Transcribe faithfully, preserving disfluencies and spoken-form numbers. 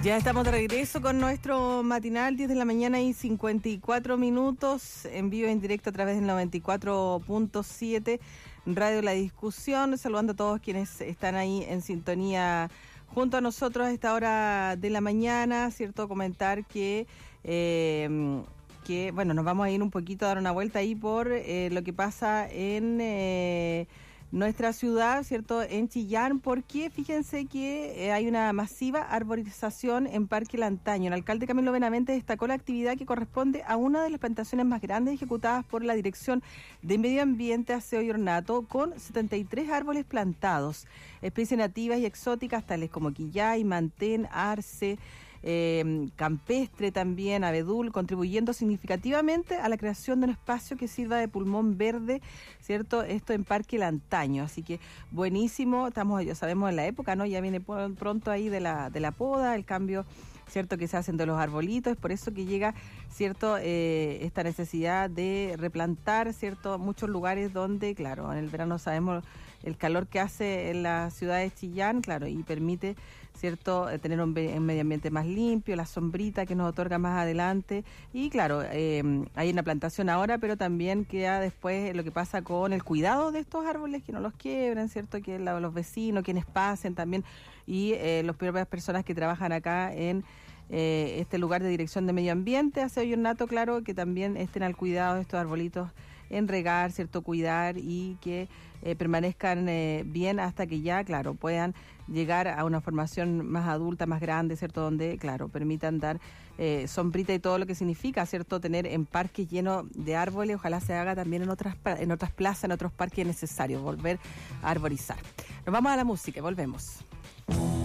Ya estamos de regreso con nuestro matinal, diez de la mañana y cincuenta y cuatro minutos, en vivo en directo a través del noventa y cuatro punto siete, Radio La Discusión, saludando a todos quienes están ahí en sintonía junto a nosotros a esta hora de la mañana, ¿cierto? Comentar que, eh, que bueno, nos vamos a ir un poquito a dar una vuelta ahí por eh, lo que pasa en... Eh, nuestra ciudad, ¿cierto?, en Chillán, porque fíjense que eh, hay una masiva arborización en Parque Lantaño. El alcalde Camilo Benavente destacó la actividad que corresponde a una de las plantaciones más grandes ejecutadas por la Dirección de Medio Ambiente, Aseo y Ornato, con setenta y tres árboles plantados, especies nativas y exóticas tales como quillay, mantén, arce, Eh, campestre también, abedul, contribuyendo significativamente a la creación de un espacio que sirva de pulmón verde, ¿cierto? Esto en Parque Lantaño, así que buenísimo, estamos, ya sabemos en la época, ¿no? Ya viene pronto ahí de la, de la poda, el cambio, ¿cierto?, que se hacen de los arbolitos, es por eso que llega, ¿cierto?, eh, esta necesidad de replantar, ¿cierto?, muchos lugares donde, claro, en el verano sabemos el calor que hace en la ciudad de Chillán, claro, y permite, ¿cierto?, tener un, un medio ambiente más limpio, la sombrita que nos otorga más adelante, y claro, eh, hay una plantación ahora, pero también queda después lo que pasa con el cuidado de estos árboles, que no los quiebren, ¿cierto?, que la, los vecinos, quienes pasen también, y eh, las propias personas que trabajan acá en eh, este lugar de Dirección de Medio Ambiente, Aseo y Ornato, claro, que también estén al cuidado de estos arbolitos, en regar, ¿cierto?, cuidar y que eh, permanezcan eh, bien hasta que ya, claro, puedan llegar a una formación más adulta, más grande, ¿cierto?, donde, claro, permitan dar eh, sombrita y todo lo que significa, ¿cierto?, tener en parques llenos de árboles. Ojalá se haga también en otras en otras plazas, en otros parques necesarios, volver a arborizar. Nos vamos a la música y volvemos.